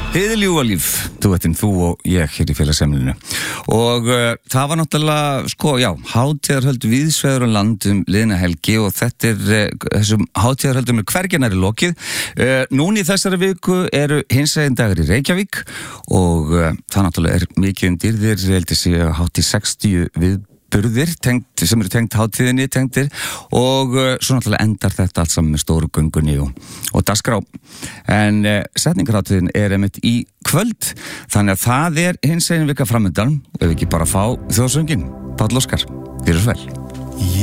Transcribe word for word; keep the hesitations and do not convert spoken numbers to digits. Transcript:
Hið ljúfa líf, þú veitin, þú og ég hér í félagsemlinu. Og uh, það var náttúrulega, sko, já, hátíðarhöld víðsvegar um land um liðna helgi og þetta er, uh, þessum hátíðarhöldum er hvergi nærri lokið. Uh, núna í þessari viku eru hinsegin dagar í Reykjavík og uh, það náttúrulega er mikið um dýrðir, ég held að sé hátt í sextíu við burðir tengt, sem eru tengt hátíðinni tengtir og uh, svo náttúrulega endar þetta allt saman með stóru göngunni og, og dagskrá en uh, setningarhátíðin er einmitt í kvöld þannig að það er hinsegin vika framundan og ef við ekki bara fá þjóðsöngin Páll Óskar, þér er vel